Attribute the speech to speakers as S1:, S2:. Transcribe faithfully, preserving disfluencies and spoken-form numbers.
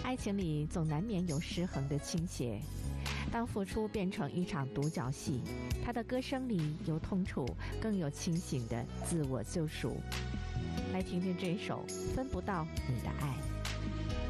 S1: 爱情里总难免有失衡的倾斜，当付出变成一场独角戏，他的歌声里有痛楚，更有清醒的自我救赎。来听听这首《分不到你的爱》。